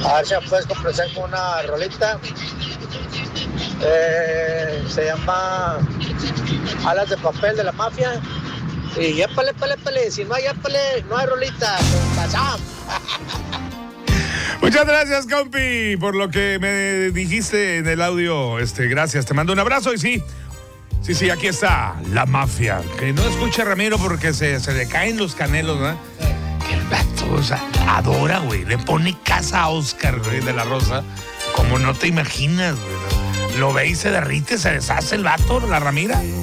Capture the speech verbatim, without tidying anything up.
A ver si me puedes complacer con una rolita. Eh, se llama Alas de Papel de la Mafia. Y épale, épale, épale. Si no hay épale, no hay rolita. Pasam. Muchas gracias, compi, por lo que me dijiste en el audio. Este, gracias, te mando un abrazo y sí, sí, sí, aquí está la mafia. Que no escuche Ramiro porque se, se le caen los canelos, ¿no? Que el vato, o sea, adora, güey. Le pone casa a Oscar, güey, de la Rosa. Como no te imaginas, güey. Lo ve y se derrite, se deshace el vato, la Ramira.